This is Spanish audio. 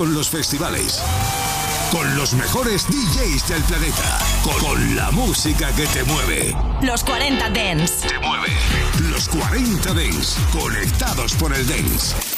Con los festivales, con los mejores DJs del planeta, con la música que te mueve. Los 40 Dance. Te mueve. Los 40 Dance, conectados por el Dance.